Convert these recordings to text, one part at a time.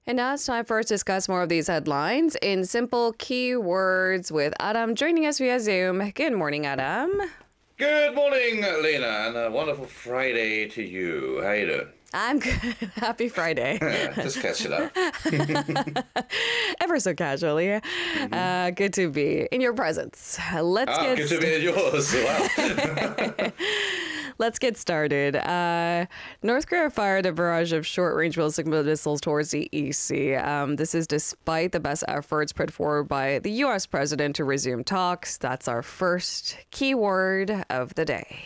And now it's time for us to discuss more of these headlines in simple keywords with Adam joining us via Zoom. Good morning, Adam. Good morning, Lena, and a wonderful Friday to you. How you doing? I'm good. Happy Friday. Just catching up. Ever so casually. Good to be in your presence. Good to be in yours. Wow. Let's get started. North Korea fired a barrage of short-range ballistic missiles towards the EC. This is despite the best efforts put forward by the U.S. president to resume talks. That's our first keyword of the day.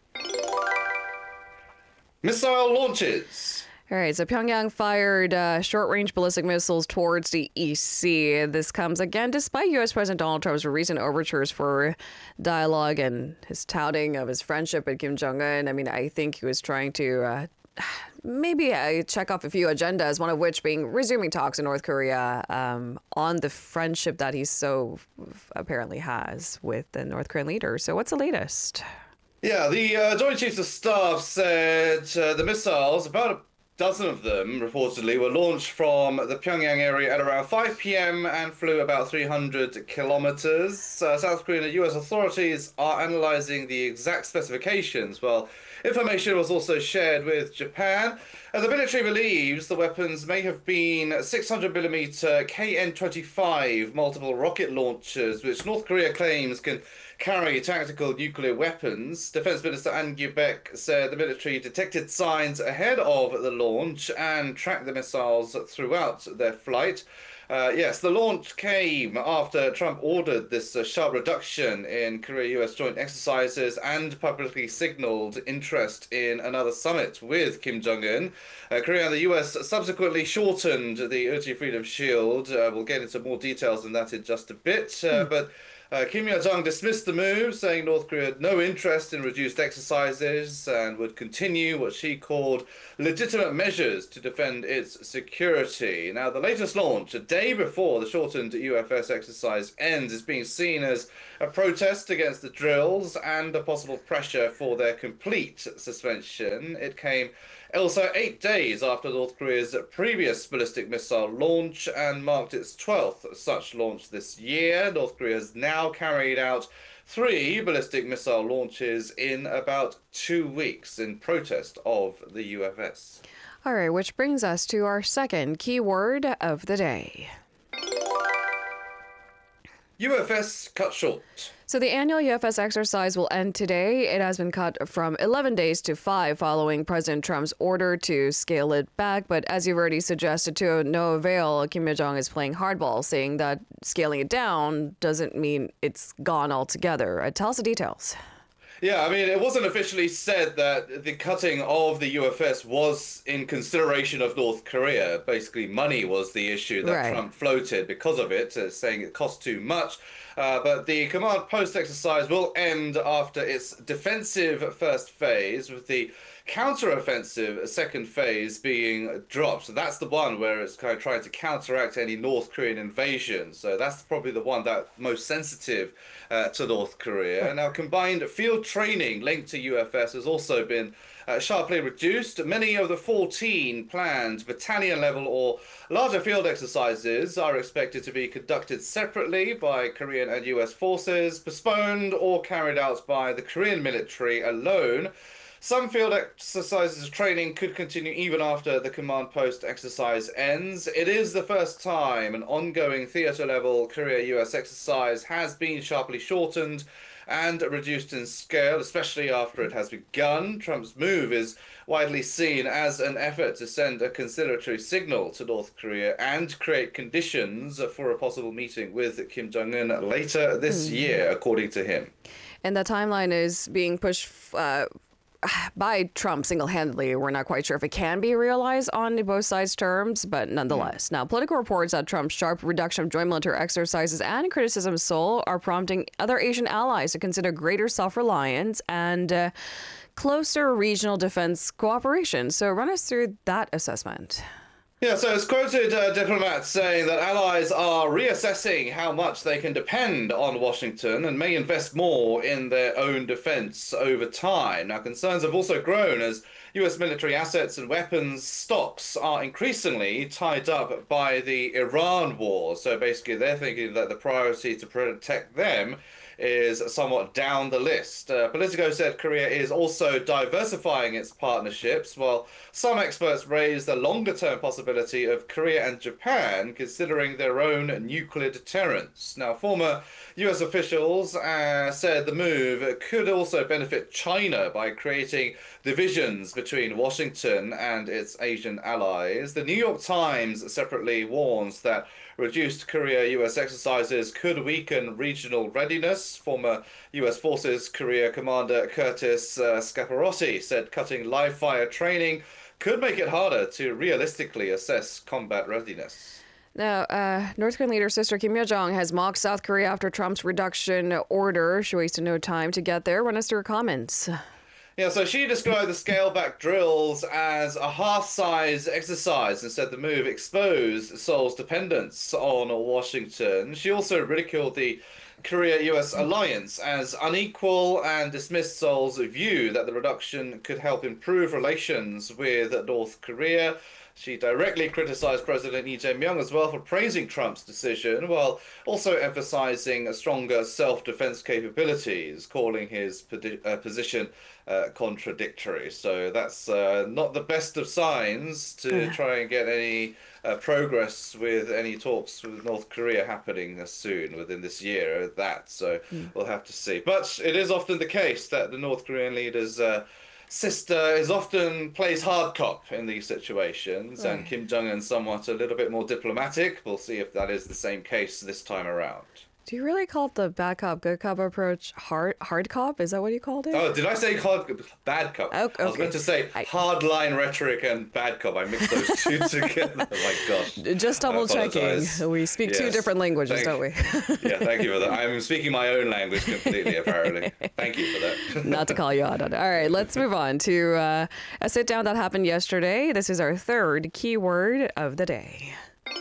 Missile launches. All right, so Pyongyang fired short-range ballistic missiles towards the EC. This comes again despite U.S. President Donald Trump's recent overtures for dialogue and his touting of his friendship with Kim Jong-un. I mean, I think he was trying to maybe check off a few agendas, one of which being resuming talks in North Korea on the friendship that he so apparently has with the North Korean leader. So what's the latest? Yeah, the Joint Chiefs of Staff said the missiles, about a dozen of them reportedly, were launched from the Pyongyang area at around 5 p.m. and flew about 300 kilometers. South Korean and U.S. authorities are analyzing the exact specifications, while information was also shared with Japan. The military believes the weapons may have been 600mm KN-25 multiple rocket launchers, which North Korea claims can carry tactical nuclear weapons. Defense Minister An Gyu-baek said the military detected signs ahead of the launch and tracked the missiles throughout their flight. Yes, the launch came after Trump ordered this sharp reduction in Korea-US joint exercises and publicly signaled interest in another summit with Kim Jong-un. Korea and the US subsequently shortened the Uchi Freedom Shield. We'll get into more details on that in just a bit, but Kim Yo-jong dismissed the move, saying North Korea had no interest in reduced exercises and would continue what she called legitimate measures to defend its security. Now, the latest launch, a day before the shortened UFS exercise ends, is being seen as a protest against the drills and a possible pressure for their complete suspension. It came also 8 days after North Korea's previous ballistic missile launch and marked its 12th such launch this year. North Korea has now carried out 3 ballistic missile launches in about 2 weeks in protest of the UFS. All right, which brings us to our second keyword of the day. UFS cut short. So the annual UFS exercise will end today. It has been cut from 11 days to 5 following President Trump's order to scale it back. But as you've already suggested, to no avail, Kim Yo-jong is playing hardball, saying that scaling it down doesn't mean it's gone altogether. Tell us the details. Yeah, I mean, it wasn't officially said that the cutting of the UFS was in consideration of North Korea. Basically, money was the issue that Trump floated because of it, saying it cost too much. But the command post exercise will end after its defensive first phase, with the counter-offensive second phase being dropped. So that's the one where it's kind of trying to counteract any North Korean invasion. So that's probably the one that's most sensitive to North Korea. Now, combined field training linked to UFS has also been sharply reduced. Many of the 14 planned battalion-level or larger field exercises are expected to be conducted separately by Korean and US forces, postponed or carried out by the Korean military alone. Some field exercises training could continue even after the command post exercise ends. It is the first time an ongoing theater-level Korea-US exercise has been sharply shortened and reduced in scale, especially after it has begun. Trump's move is widely seen as an effort to send a conciliatory signal to North Korea and create conditions for a possible meeting with Kim Jong-un later this year, according to him. And the timeline is being pushed by Trump single-handedly. We're not quite sure if it can be realized on both sides' terms, but nonetheless. Now, political reports that Trump's sharp reduction of joint military exercises and criticism of Seoul are prompting other Asian allies to consider greater self-reliance and closer regional defense cooperation. So run us through that assessment. Yeah, so it's quoted diplomats saying that allies are reassessing how much they can depend on Washington and may invest more in their own defense over time. Now, concerns have also grown as US military assets and weapons stocks are increasingly tied up by the Iran war. So basically, they're thinking that the priority to protect them is somewhat down the list. Politico said Korea is also diversifying its partnerships, while some experts raise the longer-term possibility of Korea and Japan considering their own nuclear deterrence. Now, former US officials said the move could also benefit China by creating divisions between Washington and its Asian allies. The New York Times separately warns that reduced Korea-US exercises could weaken regional readiness. Former US Forces Korea Commander Curtis Scaparotti said cutting live-fire training could make it harder to realistically assess combat readiness. Now, North Korean leader Sister Kim Yo-jong has mocked South Korea after Trump's reduction order. She wasted no time to get there. Run us through her comments. Yeah, so she described the scale-back drills as a half-size exercise and said the move exposed Seoul's dependence on Washington. She also ridiculed the Korea-US alliance as unequal and dismissed Seoul's view that the reduction could help improve relations with North Korea. She directly criticized President Lee Jae-myung as well for praising Trump's decision, while also emphasizing stronger self-defense capabilities, calling his position contradictory. So that's not the best of signs to try and get any progress with any talks with North Korea happening soon within this year. We'll have to see. But it is often the case that the North Korean leader's sister often plays hard cop in these situations, and Kim Jong-un somewhat a little bit more diplomatic. We'll see if that is the same case this time around. Do you really call it the bad cop, good cop approach hard cop? Is that what you called it? Oh, did I say bad cop? Okay. I was meant to say hardline rhetoric and bad cop. I mixed those two together. Oh my gosh. Just double checking. We speak two different languages, don't we? Yeah, thank you for that. I'm speaking my own language completely, apparently. Thank you for that. Not to call you out on it. All right, let's move on to a sit down that happened yesterday. This is our third keyword of the day.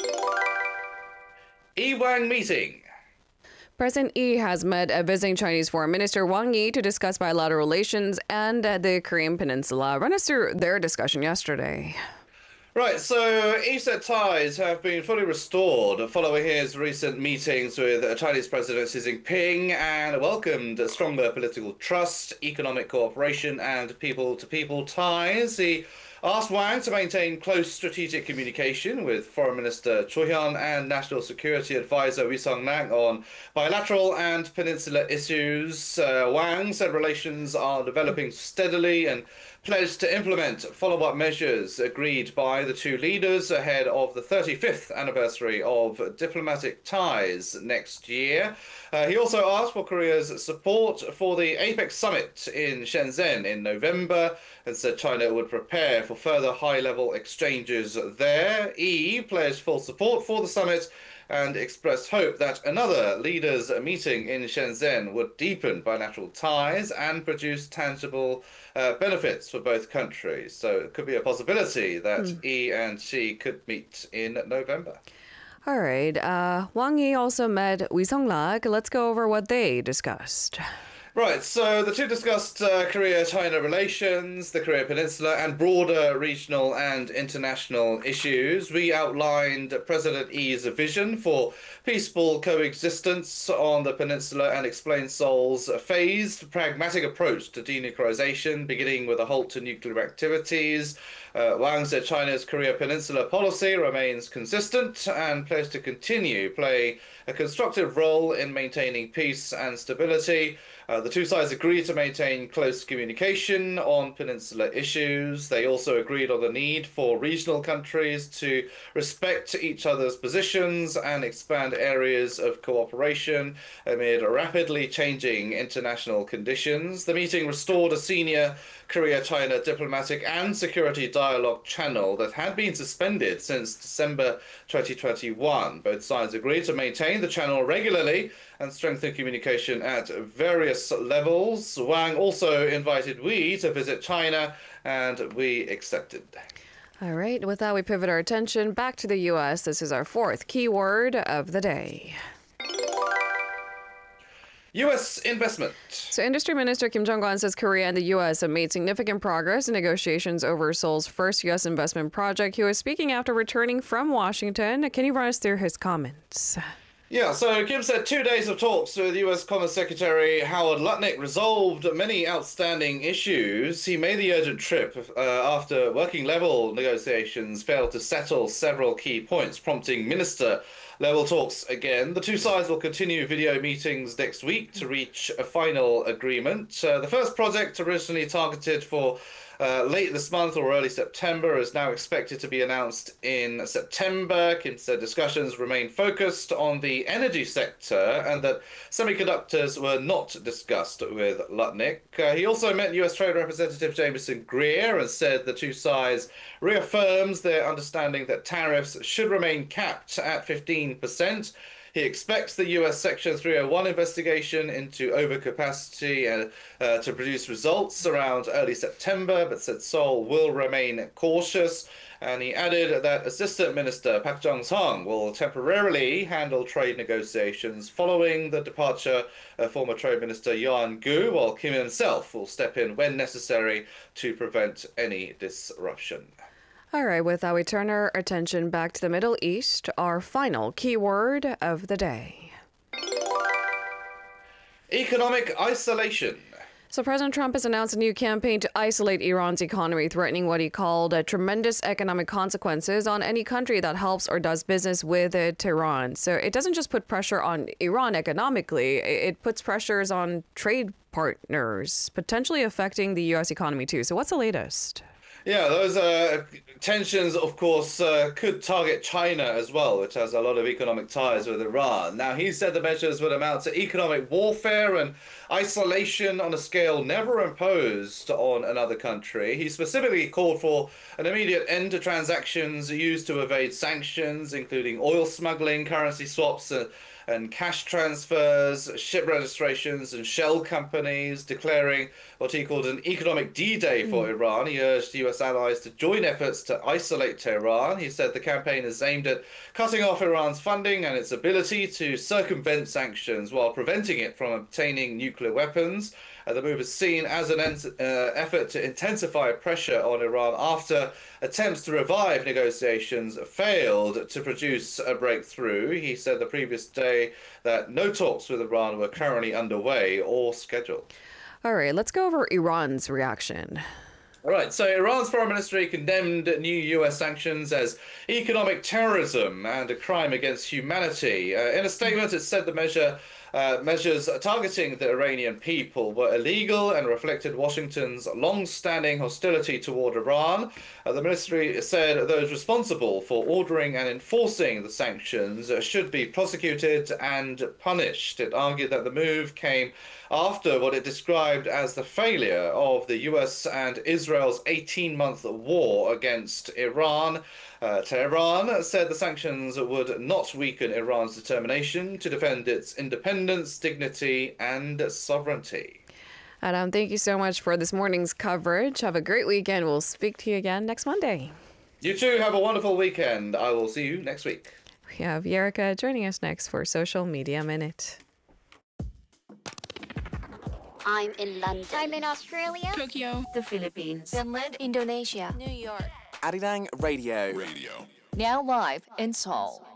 Wang meeting. President Lee has met a visiting Chinese Foreign Minister Wang Yi to discuss bilateral relations and the Korean Peninsula. Run us through their discussion yesterday. Right, so East ties have been fully restored following his recent meetings with Chinese President Xi Jinping and welcomed stronger political trust, economic cooperation, and people-to-people ties. He asked Wang to maintain close strategic communication with Foreign Minister Cho Hyun and National Security Advisor Ri Sung-nak on bilateral and peninsula issues. Wang said relations are developing steadily and pledged to implement follow-up measures agreed by the two leaders ahead of the 35th anniversary of diplomatic ties next year. He also asked for Korea's support for the APEC summit in Shenzhen in November and said China would prepare for further high-level exchanges there. Yi pledged full support for the summit and expressed hope that another leaders' meeting in Shenzhen would deepen bilateral ties and produce tangible benefits for both countries. So it could be a possibility that Yi and Xi could meet in November. All right. Wang Yi also met Ri Sung-nak. Let's go over what they discussed. Right, so the two discussed Korea-China relations, the Korea Peninsula, and broader regional and international issues. We outlined President Yi's vision for peaceful coexistence on the peninsula and explained Seoul's phased, pragmatic approach to denuclearization, beginning with a halt to nuclear activities. Wang said China's Korea Peninsula policy remains consistent and pledged to continue play a constructive role in maintaining peace and stability. The two sides agreed to maintain close communication on peninsula issues. They also agreed on the need for regional countries to respect each other's positions and expand areas of cooperation amid rapidly changing international conditions. The meeting restored a senior Korea-China diplomatic and security dialogue channel that had been suspended since December 2021. Both sides agreed to maintain the channel regularly and strengthen communication at various levels. Wang also invited Wei to visit China, and Wei accepted. All right, with that, we pivot our attention back to the U.S. This is our fourth keyword of the day. U.S. investment. So, Industry Minister Kim Jong-un says Korea and the U.S. have made significant progress in negotiations over Seoul's first U.S. investment project. He was speaking after returning from Washington. Can you run us through his comments? Yeah, so Kim said 2 days of talks with U.S. Commerce Secretary Howard Lutnick resolved many outstanding issues. He made the urgent trip after working-level negotiations failed to settle several key points, prompting minister-level talks again. The two sides will continue video meetings next week to reach a final agreement. The first project, originally targeted for late this month or early September, is now expected to be announced in September. Kim said discussions remain focused on the energy sector and that semiconductors were not discussed with Lutnick. He also met U.S. Trade Representative Jameson Greer and said the two sides reaffirms their understanding that tariffs should remain capped at 15%. He expects the U.S. Section 301 investigation into overcapacity to produce results around early September, but said Seoul will remain cautious. And he added that Assistant Minister Park Jong-sung will temporarily handle trade negotiations following the departure of former Trade Minister Yohan Gu, while Kim himself will step in when necessary to prevent any disruption. All right, with that, we turn our attention back to the Middle East, our final keyword of the day. Economic isolation. So President Trump has announced a new campaign to isolate Iran's economy, threatening what he called tremendous economic consequences on any country that helps or does business with Tehran. So it doesn't just put pressure on Iran economically, it puts pressures on trade partners, potentially affecting the U.S. economy too. So what's the latest? Yeah, those tensions, of course, could target China as well, which has a lot of economic ties with Iran. Now, he said the measures would amount to economic warfare and isolation on a scale never imposed on another country. He specifically called for an immediate end to transactions used to evade sanctions, including oil smuggling, currency swaps, and cash transfers, ship registrations, and shell companies, declaring what he called an economic D-Day for Iran. He urged U.S. allies to join efforts to isolate Tehran. He said the campaign is aimed at cutting off Iran's funding and its ability to circumvent sanctions while preventing it from obtaining nuclear weapons. The move is seen as an effort to intensify pressure on Iran after attempts to revive negotiations failed to produce a breakthrough. He said the previous day that no talks with Iran were currently underway or scheduled. All right, let's go over Iran's reaction. All right, so Iran's foreign ministry condemned new U.S. sanctions as economic terrorism and a crime against humanity. In a statement, it said the measures targeting the Iranian people were illegal and reflected Washington's long-standing hostility toward Iran. The ministry said those responsible for ordering and enforcing the sanctions should be prosecuted and punished. It argued that the move came after what it described as the failure of the U.S. and Israel's 18-month war against Iran. Tehran said the sanctions would not weaken Iran's determination to defend its independence, dignity, and sovereignty. Adam, thank you so much for this morning's coverage. Have a great weekend. We'll speak to you again next Monday. You too. Have a wonderful weekend. I will see you next week. We have Yerika joining us next for Social Media Minute. I'm in London. I'm in Australia. Tokyo. The Philippines. Finland. Indonesia. New York. Arirang Radio. Now live in Seoul.